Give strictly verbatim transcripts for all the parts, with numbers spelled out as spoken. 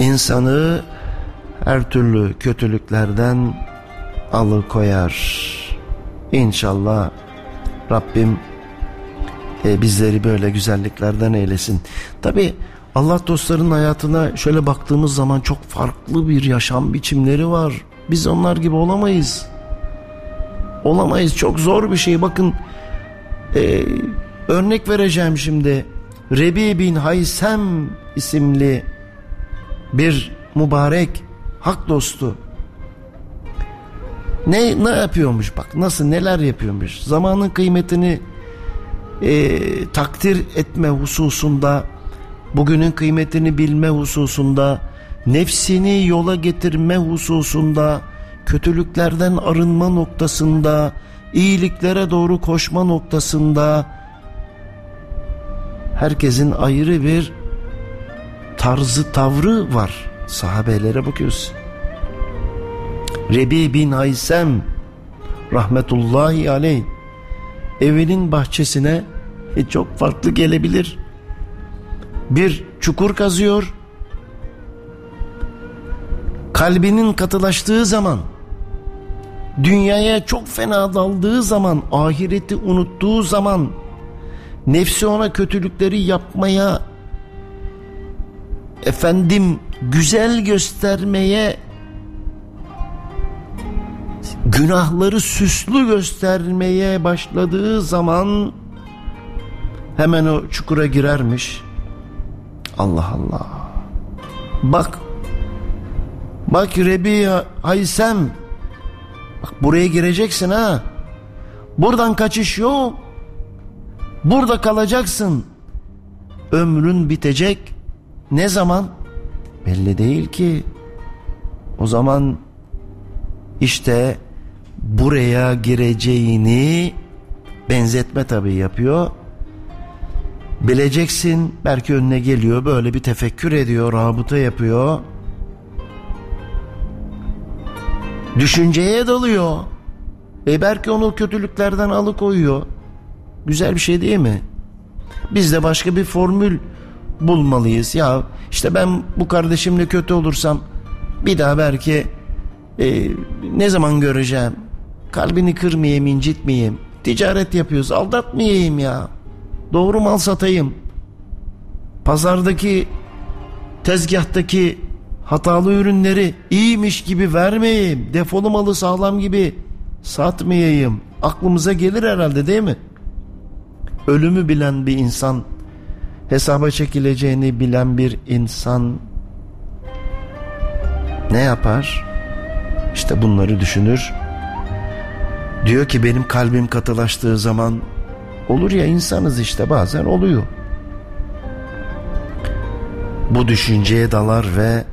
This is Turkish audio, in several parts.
insanı her türlü kötülüklerden alıkoyar. İnşallah Rabbim e, bizleri böyle güzelliklerden eylesin. Tabi Allah dostlarının hayatına şöyle baktığımız zaman çok farklı bir yaşam biçimleri var. Biz onlar gibi olamayız. Olamayız. Çok zor bir şey. Bakın e, örnek vereceğim şimdi. Rebi bin Haysem isimli bir mübarek hak dostu. Ne ne yapıyormuş bak, nasıl neler yapıyormuş. Zamanın kıymetini e, takdir etme hususunda, bugünün kıymetini bilme hususunda, nefsini yola getirme hususunda, kötülüklerden arınma noktasında, iyiliklere doğru koşma noktasında herkesin ayrı bir tarzı, tavrı var. Sahabelere bakıyoruz. Rebi bin Haysem rahmetullahi aleyh evinin bahçesine e, çok farklı gelebilir. Bir çukur kazıyor. Kalbinin katılaştığı zaman, dünyaya çok fena daldığı zaman, ahireti unuttuğu zaman, nefsi ona kötülükleri yapmaya, efendim güzel göstermeye, günahları süslü göstermeye başladığı zaman hemen o çukura girermiş. Allah Allah. Bak. Bak Rebi Haysem. Bak buraya gireceksin ha. Buradan kaçış yok. Burada kalacaksın. Ömrün bitecek. Ne zaman? Belli değil ki. O zaman işte buraya gireceğini benzetme tabii yapıyor. Bileceksin, belki önüne geliyor, böyle bir tefekkür ediyor, rabıta yapıyor. Düşünceye dalıyor. E belki onu kötülüklerden alıkoyuyor. Güzel bir şey değil mi? Biz de başka bir formül bulmalıyız. Ya işte ben bu kardeşimle kötü olursam bir daha belki e, ne zaman göreceğim? Kalbini kırmayayım, incitmeyeyim. Ticaret yapıyoruz, aldatmayayım ya. Doğru mal satayım. Pazardaki, tezgahtaki hatalı ürünleri iyiymiş gibi vermeyeyim. Defolu malı sağlam gibi satmayayım. Aklımıza gelir herhalde, değil mi? Ölümü bilen bir insan, hesaba çekileceğini bilen bir insan ne yapar? İşte bunları düşünür. Diyor ki benim kalbim katılaştığı zaman, olur ya, insanız işte, bazen oluyor. Bu düşünceye dalar ve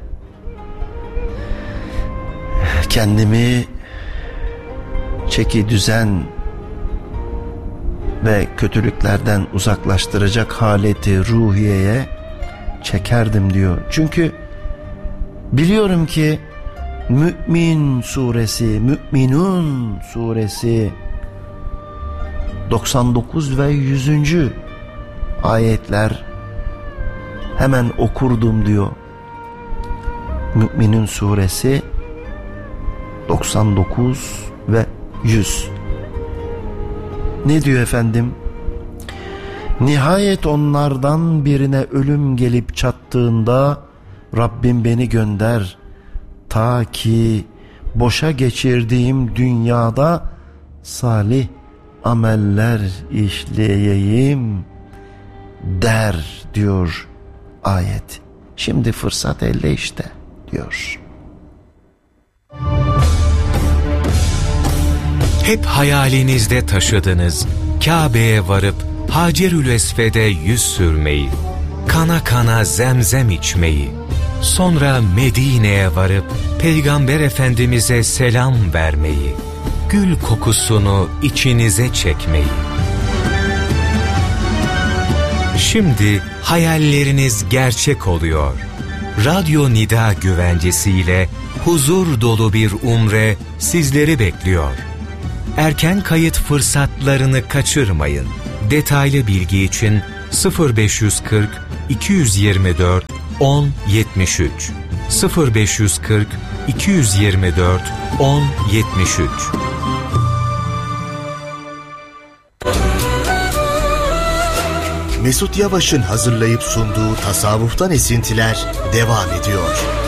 kendimi çeki düzen ve kötülüklerden uzaklaştıracak haleti ruhiyeye çekerdim diyor. Çünkü biliyorum ki Mü'min suresi, Mü'minun suresi doksan dokuz ve yüzüncü ayetler, hemen okurdum diyor. Mü'minun suresi doksan dokuz ve yüz. Ne diyor efendim? Nihayet onlardan birine ölüm gelip çattığında Rabbim beni gönder ta ki boşa geçirdiğim dünyada salih ameller işleyeyim der diyor ayet. Şimdi fırsat elde işte diyor. Hep hayalinizde taşıdınız Kabe'ye varıp Hacerül Esved'e yüz sürmeyi, kana kana zemzem içmeyi, sonra Medine'ye varıp Peygamber Efendimiz'e selam vermeyi, gül kokusunu içinize çekmeyi. Şimdi hayalleriniz gerçek oluyor. Radyo Nida güvencesiyle huzur dolu bir umre sizleri bekliyor. Erken kayıt fırsatlarını kaçırmayın. Detaylı bilgi için sıfır beş yüz kırk iki yüz yirmi dört on yetmiş üç sıfır beş yüz kırk iki yüz yirmi dört on yetmiş üç. Mesut Yavaş'ın hazırlayıp sunduğu Tasavvuftan Esintiler devam ediyor.